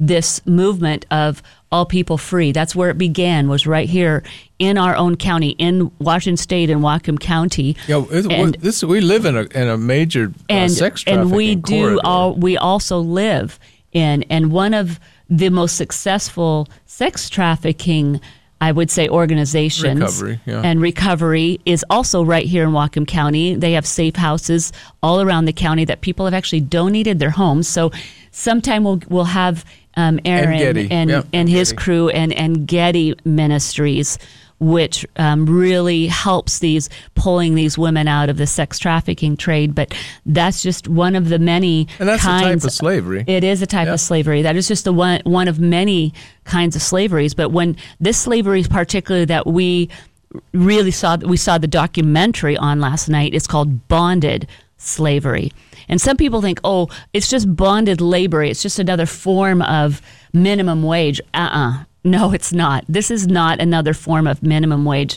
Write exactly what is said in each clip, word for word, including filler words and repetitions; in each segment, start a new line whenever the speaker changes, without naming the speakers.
this movement of all people free. That's where it began, was right here in our own county, in Washington State and Whatcom County.
Yeah, it,
and,
this we live in a in a major uh,
and,
sex trafficking
and we do
corridor.
all. We also live in, and one of the most successful sex trafficking, I would say, organizations
recovery, yeah.
and recovery is also right here in Whatcom County. They have safe houses all around the county that people have actually donated their homes. So sometime we'll we'll have um, Aaron
and Getty.
and,
Yep,
and his
Getty.
crew and, and Getty Ministries, which um, really helps these pulling these women out of the sex trafficking trade. But that's just one of the many
and that's
kinds.
a type of slavery.
It is a type
yeah.
of slavery. That is just the one one of many kinds of slaveries. But when this slavery, particularly that we really saw, we saw the documentary on last night, it's called bonded slavery. And some people think, oh, it's just bonded labor. It's just another form of minimum wage. Uh-uh. No, it's not. This is not another form of minimum wage.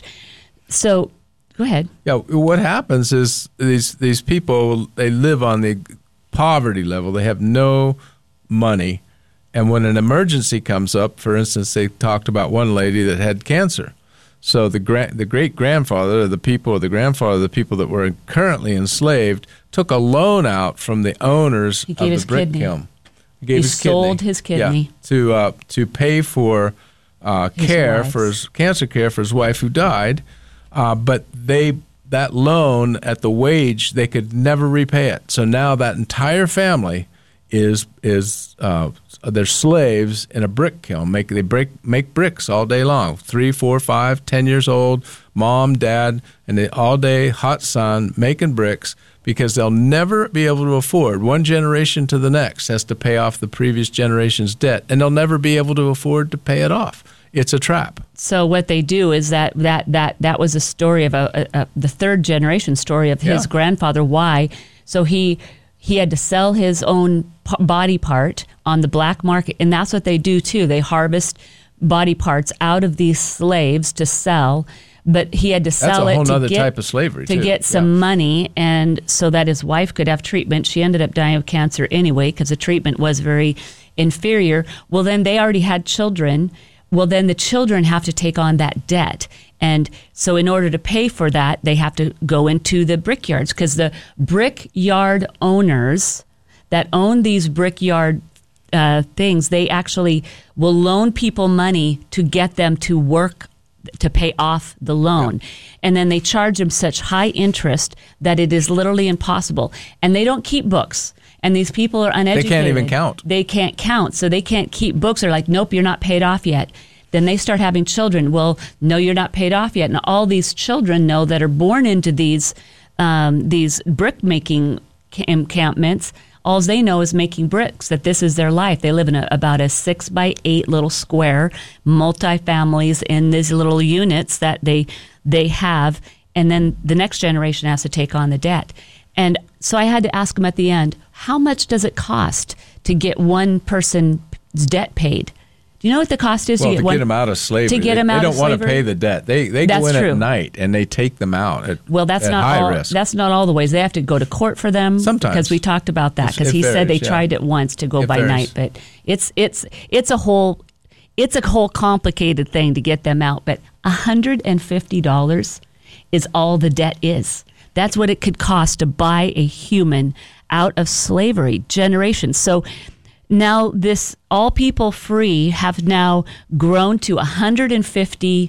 So, go ahead.
Yeah, what happens is these these people, they live on the poverty level. They have no money. And when an emergency comes up, for instance, they talked about one lady that had cancer. So the gra- the great-grandfather, the people, the grandfather, the people that were currently enslaved, took a loan out from the owners
He gave
of
his
the brick
kidney.
kiln. He gave
He
his
sold
kidney.
his kidney.
Yeah, to uh, to pay for uh,
His
care
wife's.
for his cancer care for his wife who died, uh, but they that loan at the wage they could never repay it. So now that entire family is is uh, they're slaves in a brick kiln. Make they break make bricks all day long. Three, four, five, ten years old, mom, dad, and they all day hot sun making bricks. Because they'll never be able to afford. One generation to the next has to pay off the previous generation's debt, and they'll never be able to afford to pay it off. It's a trap.
So what they do is that that that, that was a story of a, a, a the third generation story of his
Yeah.
grandfather. Why? So he he had to sell his own p- body part on the black market, and that's what they do too. They harvest body parts out of these slaves to sell. But he had to sell
That's a
it
whole
to
nother
get,
type of slavery,
to
too.
get some
Yeah.
money, and so that his wife could have treatment. She ended up dying of cancer anyway because the treatment was very inferior. Well, then they already had children. Well, then the children have to take on that debt. And so in order to pay for that, they have to go into the brickyards because the brickyard owners that own these brickyard uh, things, they actually will loan people money to get them to work to pay off the loan. Yeah. And then they charge them such high interest that it is literally impossible. And they don't keep books. And these people are uneducated.
They can't even count.
They can't count. So they can't keep books. They're like, nope, you're not paid off yet. Then they start having children. Well, no, you're not paid off yet. And all these children know that are born into these um, these brick making encampments. All they know is making bricks, that this is their life. They live in a, about a six by eight little square, multi-families in these little units that they they have. And then the next generation has to take on the debt. And so I had to ask them at the end, how much does it cost to get one person's debt paid? Do you know what the cost is?
Well,
to
to
get, one,
get them out of slavery.
To get
they,
them out
they
of
don't want to
slavery?
pay the debt. They they
That's
go in
true.
at night and they take them out at,
Well, that's
at
not
high
all.
risk.
That's not all the ways. They have to go to court for them.
Sometimes.
Because we talked about that.
It's-
Because
it
he said they
varies, yeah.
tried it once to go
It
by
varies.
night, but it's it's it's a whole it's a whole complicated thing to get them out. But one hundred fifty dollars is all the debt is. That's what it could cost to buy a human out of slavery, generations. So now this All People Free have now grown to one hundred fifty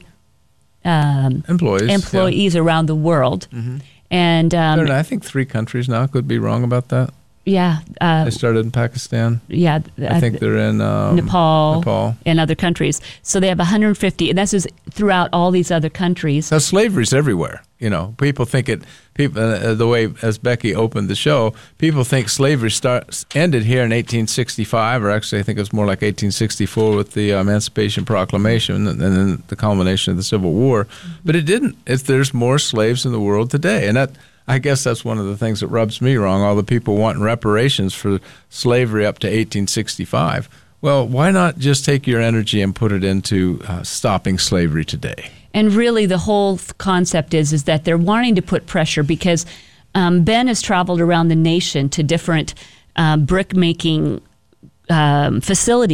um,
employees
employees
yeah.
around the world.
Mm-hmm.
And um,
They're in, I think three countries now. Could be wrong about that.
yeah, uh,
They started in Pakistan.
yeah,
I think they're in um,
Nepal,
Nepal.
and other countries. So they have one hundred fifty, and this is throughout all these other countries.
Now, slavery's everywhere. You know, people think it. People, uh, the way as Becky opened the show, people think slavery start ended here in eighteen sixty-five, or actually, I think it was more like eighteen sixty-four with the uh, Emancipation Proclamation, and then the culmination of the Civil War. Mm-hmm. But it didn't. It's, there's more slaves in the world today, and that. I guess that's one of the things that rubs me wrong. All the people wanting reparations for slavery up to eighteen sixty-five. Well, why not just take your energy and put it into uh, stopping slavery today?
And really, the whole concept is is that they're wanting to put pressure because um, Ben has traveled around the nation to different um, brick making um, facilities.